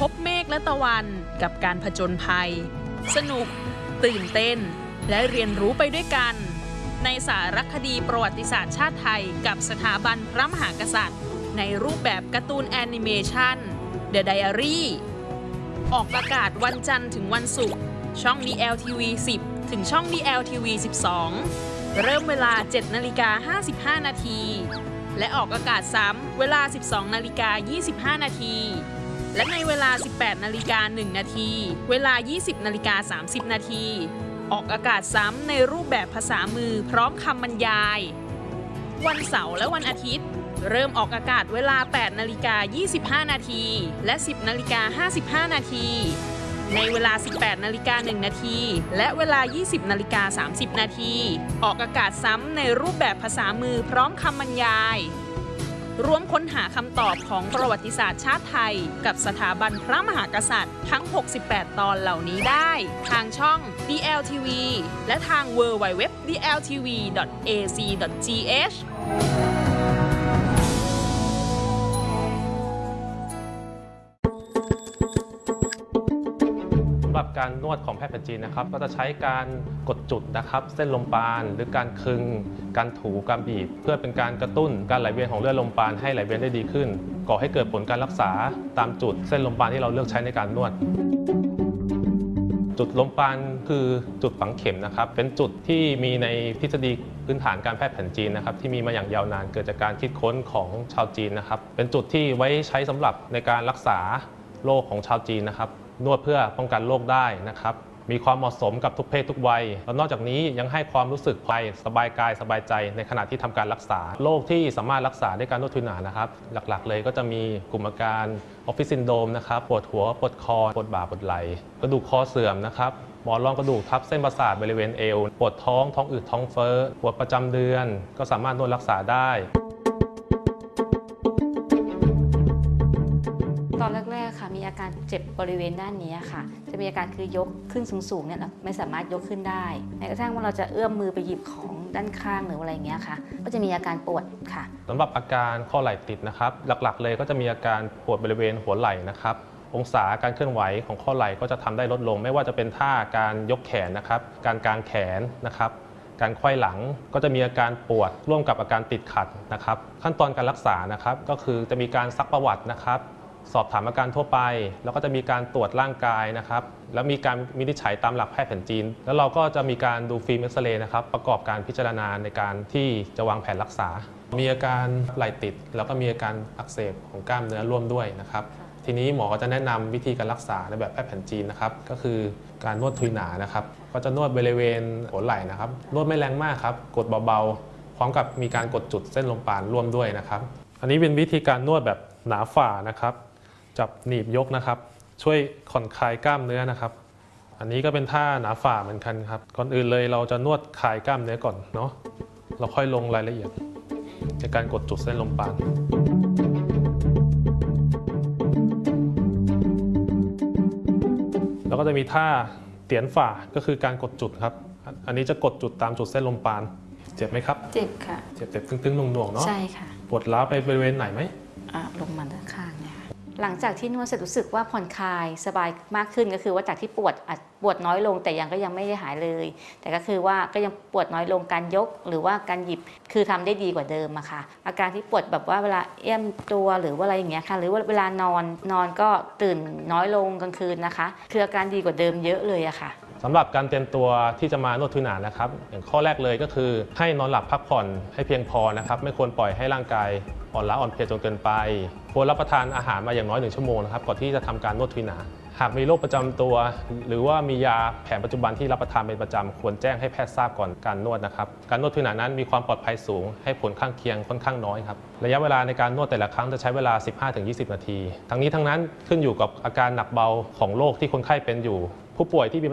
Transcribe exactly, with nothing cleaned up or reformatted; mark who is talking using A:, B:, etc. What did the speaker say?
A: บเมฆและตะวันกับการผจญภัยสนุกตื่นเต้นและเรียนรู้ไปด้วยกันในสารคดีประวัติศาสตร์ชาติไทยกับสถาบันพระมหากษัตริย์ในรูปแบบการ์ตูนแอนิเมชัน The Diary ออกอากาศวันจันทร์ถึงวันศุกร์ช่อง ดี แอล ที วี สิบ ถึงช่อง ดี แอล ที วี สิบสอง เริ่มเวลา เจ็ดนาฬิกาห้าสิบห้านาทีและออกอากาศซ้ำเวลา สิบสองนาฬิกายี่สิบห้านาทีและในเวลา สิบแปดนาฬิกาหนึ่งนาทีเวลา ยี่สิบนาฬิกาสามสิบนาทีออกอากาศซ้ำในรูปแบบภาษามือพร้อมคำบรรยายวันเสาร์และวันอาทิตย์เริ่มออกอากาศเวลา แปดนาฬิกายี่สิบห้านาทีและ สิบนาฬิกาห้าสิบห้านาทีในเวลา สิบแปดนาฬิกาหนึ่งนาทีและเวลา ยี่สิบนาฬิกาสามสิบนาทีออกอากาศซ้ำในรูปแบบภาษามือพร้อมคำบรรยายร่วมค้นหาคำตอบของประวัติศาสตร์ชาติไทยกับสถาบันพระมหากษัตริย์ทั้งหกสิบแปดตอนเหล่านี้ได้ทางช่อง ดี แอล ที วี และทาง ดับเบิลยู ดับเบิลยู ดับเบิลยู ดอท ดี แอล ที วี ดอท เอ ซี ดอท ที เอช
B: สำหรับการนวดของแพทย์แผนจีนนะครับก็จะใช้การกดจุดนะครับเส้นลมปราณหรือการคึงการถูการบีบเพื่อเป็นการกระตุ้นการไหลเวียนของเลือดลมปราณให้ไหลเวียนได้ดีขึ้นก่อให้เกิดผลการรักษาตามจุดเส้นลมปราณที่เราเลือกใช้ในการนวดจุดลมปราณคือจุดฝังเข็มนะครับเป็นจุดที่มีในทฤษฎีพื้นฐานการแพทย์แผนจีนนะครับที่มีมาอย่างยาวนานเกิดจากการคิดค้นของชาวจีนนะครับเป็นจุดที่ไว้ใช้สำหรับในการรักษาโรคของชาวจีนนะครับนวดเพื่อป้องกันโรคได้นะครับมีความเหมาะสมกับทุกเพศทุกวัยแล้วนอกจากนี้ยังให้ความรู้สึกไปสบายกายสบายใจในขณะที่ทำการรักษาโรคที่สามารถรักษาด้วยการนวดทุนหนานะครับหลักๆเลยก็จะมีกลุ่มอาการออฟฟิศซินโดรมนะครับปวดหัวปวดคอปวดบ่าปวดไหล่กระดูกคอเสื่อมนะครับหมอนรองกระดูกทับเส้นประสาทบริเวณเอวปวดท้องท้องอืดท้องเฟ้อปวดประจำเดือนก็สามารถนวดรักษาได้
C: ตอนแรกๆค่ะมีอาการเจ็บบริเวณด้านนี้ค่ะจะมีอาการคือยกขึ้นสูงๆเนี่ยไม่สามารถยกขึ้นได้แม้กระทั่งว่าเราจะเอื้อมมือไปหยิบของด้านข้างหรืออะไรเงี้ยค่ะก็จะมีอาการปวดค่ะ
B: สำหรับอาการข้อไหล่ติดนะครับหลักๆเลยก็จะมีอาการปวดบริเวณหัวไหล่นะครับองศาการเคลื่อนไหวของข้อไหล่ก็จะทำได้ลดลงไม่ว่าจะเป็นท่าการยกแขนนะครับการกางแขนนะครับการไขว้หลังก็จะมีอาการปวดร่วมกับอาการติดขัดนะครับขั้นตอนการรักษานะครับก็คือจะมีการซักประวัตินะครับสอบถามอาการทั่วไปแล้วก็จะมีการตรวจร่างกายนะครับแล้วมีการวินิจฉัยตามหลักแพทย์แผนจีนแล้วเราก็จะมีการดูฟิล์มเอ็กซเรย์นะครับประกอบการพิจารณาในการที่จะวางแผนรักษามีอาการไหล่ติดแล้วก็มีอาการอักเสบของกล้ามเนื้อร่วมด้วยนะครับทีนี้หมอก็จะแนะนำวิธีการรักษาในแบบแพทย์แผนจีนนะครับก็คือการนวดทุยหนานะครับก็จะนวดบริเวณหัวไหล่นะครับนวดไม่แรงมากครับกดเบาๆพร้อมกับมีการกดจุดเส้นลมปราณร่วมด้วยนะครับอันนี้เป็นวิธีการนวดแบบหนาฝ่านะครับจับหนีบยกนะครับช่วยผ่อนคลายกล้ามเนื้อนะครับอันนี้ก็เป็นท่าหนาฝ่าเหมือนกันครับก่อนอื่นเลยเราจะนวดคลายกล้ามเนื้อก่อนเนาะเราค่อยลงรายละเอียดในการกดจุดเส้นลมปราณแล้วก็จะมีท่าเตียนฝ่าก็คือการกดจุดครับอันนี้จะกดจุดตามจุดเส้นลมปราณเจ็บไหมครับ
C: เจ็บค่ะ
B: เจ็บเจ็บตึงๆหน่วงๆเนาะ
C: ใช่ค่ะ
B: ปวดร้าวไปบริเวณไหนไหม
C: อ่าลงมาด้านข้างเนี่ยหลังจากที่นวดเสร็จรู้สึกว่าผ่อนคลายสบายมากขึ้นก็คือว่าจากที่ปวดปวดน้อยลงแต่ยังก็ยังไม่ได้หายเลยแต่ก็คือว่าก็ยังปวดน้อยลงการยกหรือว่าการหยิบคือทำได้ดีกว่าเดิมอะค่ะอาการที่ปวดแบบว่าเวลาเอี้ยมตัวหรือว่าอะไรอย่างเงี้ยค่ะหรือว่าเวลานอนนอนก็ตื่นน้อยลงกลางคืนนะคะคืออาการดีกว่าเดิมเยอะเลยอะค่ะ
B: สำหรับการเตรียมตัวที่จะมานวดทุยหนานะครับอย่างข้อแรกเลยก็คือให้นอนหลับพักผ่อนให้เพียงพอนะครับไม่ควรปล่อยให้ร่างกายอ่อนล้าอ่อนเพลียจนเกินไปควรรับประทานอาหารมาอย่างน้อยหนึ่งชั่วโมงนะครับก่อนที่จะทำการนวดทุยหนาหากมีโรคประจำตัวหรือว่ามียาแผนปัจจุบันที่รับประทานเป็นประจำควรแจ้งให้แพทย์ทราบก่อนการนวดนะครับการนวดทุยหนานั้นมีความปลอดภัยสูงให้ผลข้างเคียงค่อนข้างน้อยครับระยะเวลาในการนวดแต่ละครั้งจะใช้เวลา สิบห้าถึงยี่สิบ นาทีทั้งนี้ทั้งนั้นขึ้นอยู่กับอาการหนักเบาของโรคที่คนไข้เป็นอยู่ผู้ป่วยที่มี